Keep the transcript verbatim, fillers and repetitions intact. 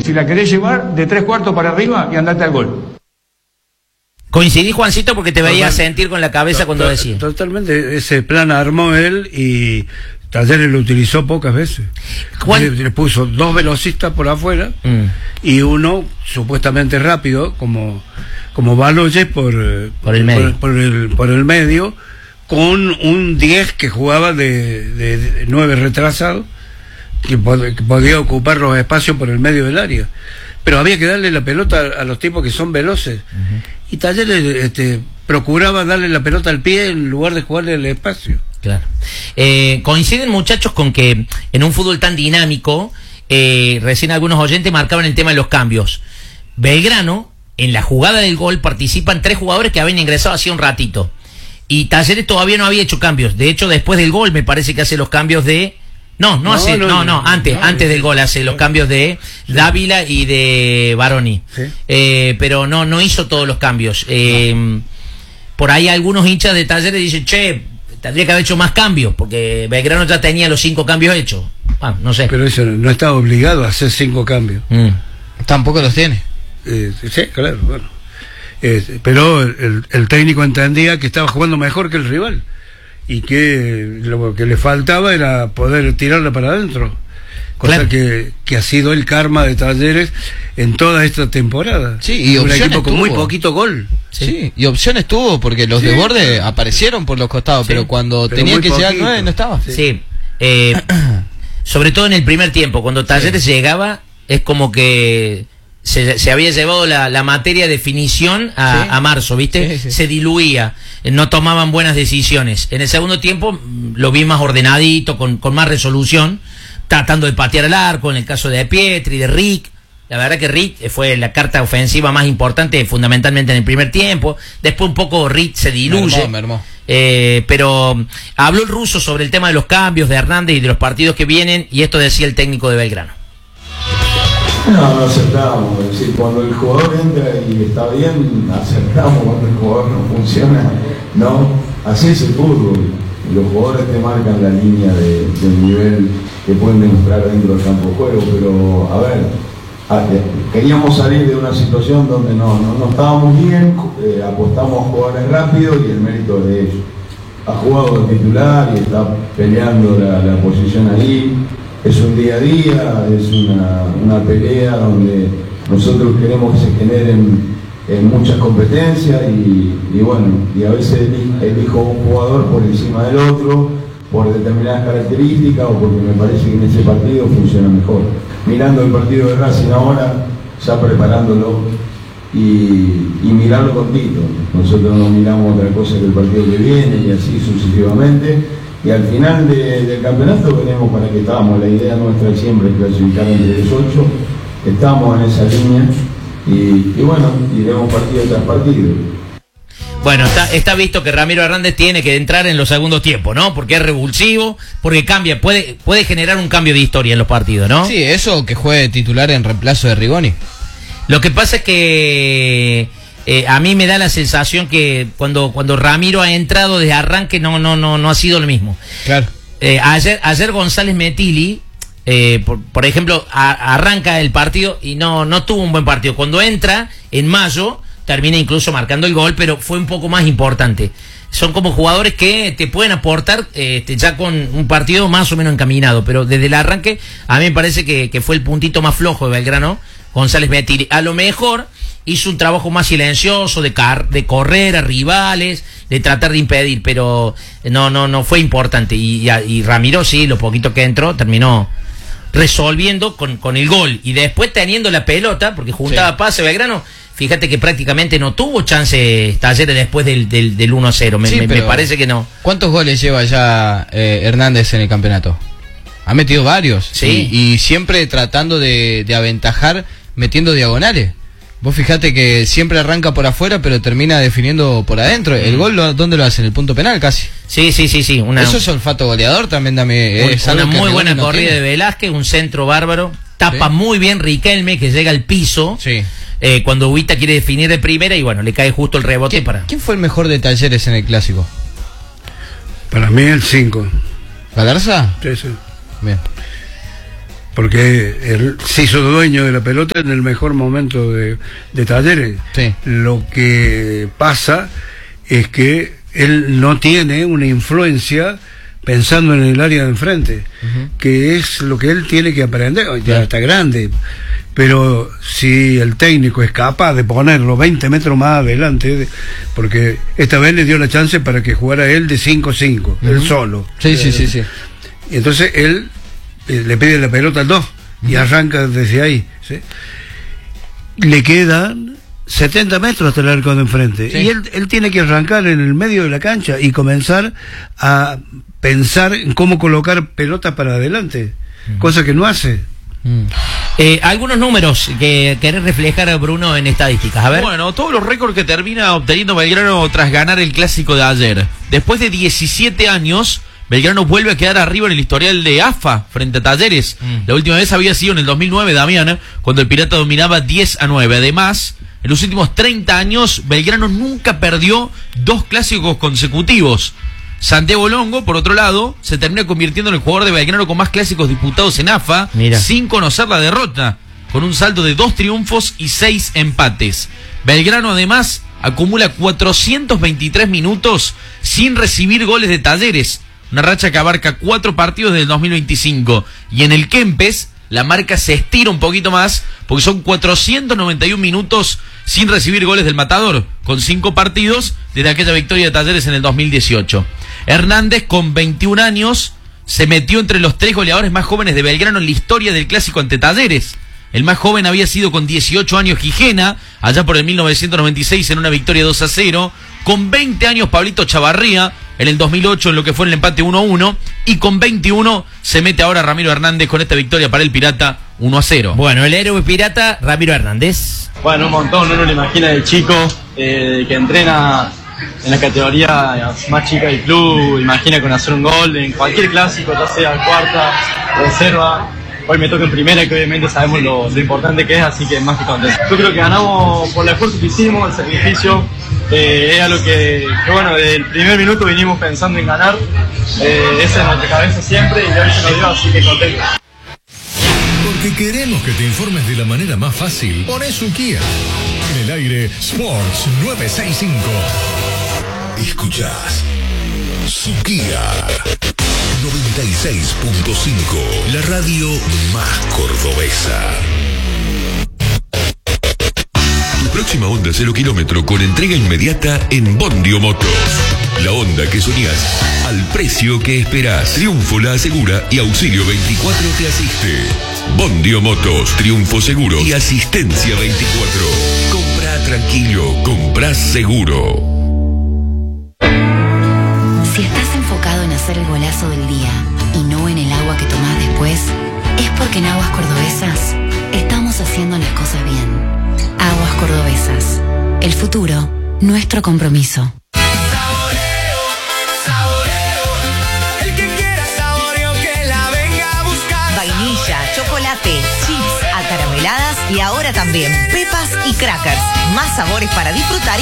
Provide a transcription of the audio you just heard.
si la querés llevar de tres cuartos para arriba y andate al gol. Coincidí, Juancito, porque te veía sentir con la cabeza cuando decía. Totalmente, ese plan armó él y Talleres lo utilizó pocas veces. Le, le puso dos velocistas por afuera mm. y uno supuestamente rápido, como, como Baloyes por, por, el medio. Por, por, el, por el medio, con un diez que jugaba de, de, de nueve retrasado, que, pod, que podía ocupar los espacios por el medio del área. Pero había que darle la pelota a, a los tipos que son veloces. Uh-huh. Y Talleres este, procuraba darle la pelota al pie en lugar de jugarle el espacio. Claro. Eh, coinciden, muchachos, con que en un fútbol tan dinámico, eh, recién algunos oyentes marcaban el tema de los cambios. Belgrano, en la jugada del gol, participan tres jugadores que habían ingresado hacía un ratito. Y Talleres todavía no había hecho cambios. De hecho, después del gol me parece que hace los cambios de... No, no, no hace, no, no, no antes, no, antes del gol hace los cambios de sí. Dávila y de Baroni. Sí. Eh, pero no, no hizo todos los cambios. Eh, no. Por ahí algunos hinchas de Talleres dicen, che, tendría que haber hecho más cambios, porque Belgrano ya tenía los cinco cambios hechos. Ah, no sé. Pero eso no está obligado a hacer cinco cambios. Mm. Tampoco los tiene. Eh, sí, claro, bueno. Eh, pero el, el técnico entendía que estaba jugando mejor que el rival. Y que lo que le faltaba era poder tirarla para adentro, cosa claro. que, que ha sido el karma de Talleres en toda esta temporada. Sí, y un equipo tuvo. con muy poquito gol. Sí, sí, y opciones tuvo, porque los sí, de borde claro. aparecieron por los costados, sí, pero cuando pero tenía que poquito. llegar nueve no estaba. Sí, sí. Eh, sobre todo en el primer tiempo, cuando Talleres sí. llegaba, es como que se, se había llevado la, la materia de definición a, sí. a marzo, ¿viste? Sí, sí. Se diluía, no tomaban buenas decisiones. En el segundo tiempo lo vi más ordenadito, con, con más resolución, tratando de patear al arco, en el caso de Pietri, de Rick. La verdad que Rick fue la carta ofensiva más importante, fundamentalmente en el primer tiempo. Después un poco Rick se diluye. Me armó, me armó. Eh, pero habló el ruso sobre el tema de los cambios de Hernández y de los partidos que vienen, y esto decía el técnico de Belgrano. No, no aceptamos, es decir, cuando el jugador entra y está bien, aceptamos. Cuando el jugador no funciona, no, así es el fútbol. Los jugadores te marcan la línea de, del nivel que pueden demostrar dentro del campo de juego, pero a ver, a, eh, queríamos salir de una situación donde no, no, no estábamos bien, eh, apostamos a jugadores rápidos y el mérito de ellos. Ha jugado de titular y está peleando la, la posición ahí. Es un día a día, es una, una pelea donde nosotros queremos que se generen en muchas competencias y, y bueno, y a veces elijo un jugador por encima del otro, por determinadas características o porque me parece que en ese partido funciona mejor. Mirando el partido de Racing ahora, ya preparándolo y, y mirarlo con Tito. Nosotros no miramos otra cosa que el partido que viene y así sucesivamente. Y al final de, del campeonato veremos para qué estamos. La idea nuestra siempre es clasificar entre los ocho. Estamos en esa línea y, y bueno, iremos partido tras partido. Bueno, está, está visto que Ramiro Hernández tiene que entrar en los segundos tiempos, ¿no? Porque es revulsivo, porque cambia, puede, puede generar un cambio de historia en los partidos, ¿no? Sí, eso que juegue titular en reemplazo de Rigoni. Lo que pasa es que Eh, a mí me da la sensación que cuando cuando Ramiro ha entrado desde arranque no no no no ha sido lo mismo. Claro. Eh, ayer ayer González Metilli, eh, por, por ejemplo, a, arranca el partido y no no tuvo un buen partido. Cuando entra en mayo termina incluso marcando el gol, pero fue un poco más importante. Son como jugadores que te pueden aportar eh, ya con un partido más o menos encaminado, pero desde el arranque a mí me parece que, que fue el puntito más flojo de Belgrano, González Metilli. A lo mejor hizo un trabajo más silencioso de, car de correr a rivales, de tratar de impedir, pero no no no fue importante. Y, y, y Ramiro, sí, lo poquito que entró, terminó resolviendo con, con el gol. Y después teniendo la pelota, porque juntaba sí. pase Belgrano, fíjate que prácticamente no tuvo chance Talleres después del, del, del uno a cero. Me, sí, me, me parece que no. ¿Cuántos goles lleva ya eh, Hernández en el campeonato? Ha metido varios. Sí. Y, y siempre tratando de, de aventajar metiendo diagonales. Vos fijate que siempre arranca por afuera, pero termina definiendo por adentro. ¿El gol lo, dónde lo hace? ¿En el punto penal casi? Sí, sí, sí, sí. Una, Eso es olfato goleador también, dame. Es una muy buena no corrida tiene. de Velázquez, un centro bárbaro. Tapa sí. muy bien Riquelme, que llega al piso. Sí. Eh, cuando Huita quiere definir de primera y bueno, le cae justo el rebote ¿Quién, para... ¿Quién fue el mejor de Talleres en el clásico? Para mí el cinco. ¿Galarza? Sí, sí. Bien. porque él se hizo dueño de la pelota en el mejor momento de, de Talleres. Sí. Lo que pasa es que él no tiene una influencia pensando en el área de enfrente, uh-huh. que es lo que él tiene que aprender. Ya está grande, pero si el técnico es capaz de ponerlo veinte metros más adelante, porque esta vez le dio la chance para que jugara él de cinco cinco, uh-huh. él solo. Sí, sí, sí, sí. Y entonces él eh, le pide la pelota al dos uh-huh. y arranca desde ahí, ¿sí? Le quedan setenta metros hasta el arco de enfrente, sí. y él, él tiene que arrancar en el medio de la cancha y comenzar a pensar en cómo colocar pelota para adelante, uh-huh. cosa que no hace. Mm. Eh, algunos números que querés reflejar, Bruno, en estadísticas. A ver. Bueno, todos los récords que termina obteniendo Belgrano tras ganar el clásico de ayer. Después de diecisiete años, Belgrano vuelve a quedar arriba en el historial de A F A frente a Talleres. Mm. La última vez había sido en el dos mil nueve, Damián, cuando el Pirata dominaba diez a nueve. Además, en los últimos treinta años, Belgrano nunca perdió dos clásicos consecutivos. Santiago Longo, por otro lado, se termina convirtiendo en el jugador de Belgrano con más clásicos disputados en A F A, Mira. sin conocer la derrota, con un saldo de dos triunfos y seis empates. Belgrano, además, acumula cuatrocientos veintitrés minutos sin recibir goles de Talleres, una racha que abarca cuatro partidos del dos mil veinticinco. Y en el Kempes, la marca se estira un poquito más, porque son cuatrocientos noventa y uno minutos sin recibir goles del Matador, con cinco partidos desde aquella victoria de Talleres en el dos mil dieciocho. Hernández, con veintiún años, se metió entre los tres goleadores más jóvenes de Belgrano en la historia del clásico ante Talleres. El más joven había sido con dieciocho años Gijena, allá por el mil novecientos noventa y seis en una victoria dos a cero. Con veinte años Pablito Chavarría, en el dos mil ocho en lo que fue el empate uno a uno. Y con veintiuno se mete ahora Ramiro Hernández con esta victoria para el Pirata uno a cero. Bueno, el héroe Pirata, Ramiro Hernández. Bueno, un montón, uno lo imagina de chico, eh, que entrena en la categoría más chica del club, imagina con hacer un gol en cualquier clásico, ya sea cuarta, reserva. Hoy me toca en primera, que obviamente sabemos lo, lo importante que es, así que más que contento. Yo creo que ganamos por el esfuerzo que hicimos, el sacrificio, eh, es algo que, que, bueno, desde el primer minuto vinimos pensando en ganar, eh, esa es nuestra cabeza siempre, y hoy se nos dio, así que contento. Porque queremos que te informes de la manera más fácil. Poné Suquía. En el aire, Sports novecientos sesenta y cinco. Escuchás Suquía noventa y seis punto cinco, la radio más cordobesa. Tu próxima Honda cero kilómetro con entrega inmediata en Bondio Motos. La Honda que soñás, al precio que esperás. Triunfo la asegura y Auxilio veinticuatro te asiste. Bondio Motos, Triunfo Seguro y Asistencia veinticuatro. Compra tranquilo, compra seguro. Si estás enfocado en hacer el golazo del día y no en el agua que tomás después, es porque en Aguas Cordobesas estamos haciendo las cosas bien. Aguas Cordobesas. El futuro, nuestro compromiso. Chocolate, chips, acarameladas y ahora también pepas y crackers. Más sabores para disfrutar.